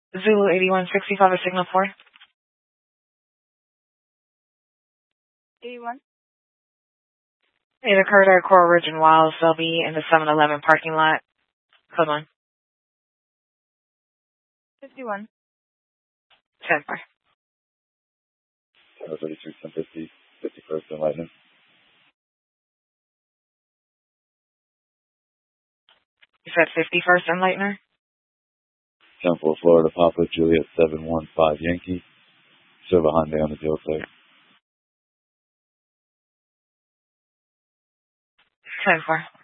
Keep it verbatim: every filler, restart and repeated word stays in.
Zulu eighty-one sixty-five, a signal four. eighty-one. It occurred at Coral Ridge and Wiles. They'll be in the seven eleven parking lot. Come on. fifty-one. ten four. thirty-three, ten fifty, fifty-first and Lightning. You said fifty-first and Lightner? ten four, Florida, Papa, Juliet, seven one five, Yankee. Silver Hyundai on the deal site. ten four.